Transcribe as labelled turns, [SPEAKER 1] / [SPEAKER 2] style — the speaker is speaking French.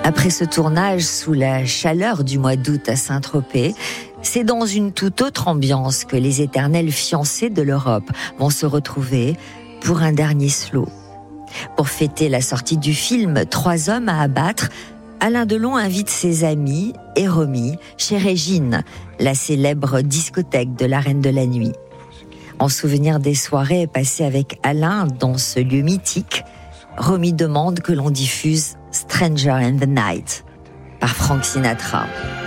[SPEAKER 1] Après ce tournage sous la chaleur du mois d'août à Saint-Tropez, c'est dans une toute autre ambiance que les éternels fiancés de l'Europe vont se retrouver pour un dernier slow. Pour fêter la sortie du film 3 hommes à abattre, Alain Delon invite ses amis et Romy chez Régine, la célèbre discothèque de la Reine de la Nuit. En souvenir des soirées passées avec Alain dans ce lieu mythique, Romy demande que l'on diffuse Stranger in the Night par Frank Sinatra.